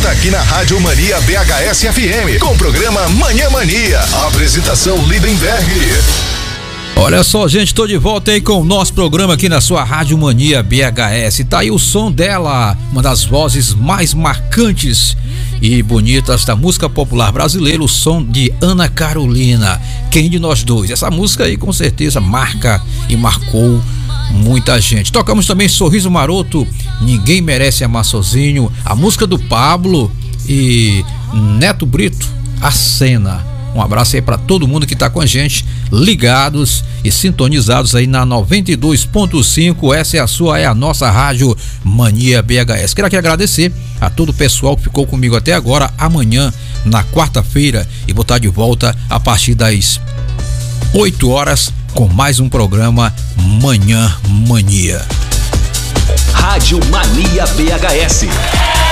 volta aqui na Rádio Mania BHS FM com o programa Manhã Mania. Apresentação Lindenberg. Olha só, gente, tô de volta aí com o nosso programa aqui na sua Rádio Mania BHS. Tá aí o som dela, uma das vozes mais marcantes e bonitas da música popular brasileira, o som de Ana Carolina. Quem de nós dois? Essa música aí com certeza marca e marcou muita gente. Tocamos também Sorriso Maroto, Ninguém Merece Amar Sozinho, a música do Pablo e Neto Brito, A Cena. Um abraço aí para todo mundo que tá com a gente, ligados e sintonizados aí na 92.5. Essa é a nossa Rádio Mania BHS. Quero aqui agradecer a todo o pessoal que ficou comigo até agora. Amanhã, na quarta-feira, e vou estar de volta a partir das 8 horas com mais um programa Manhã Mania. Rádio Mania BHS.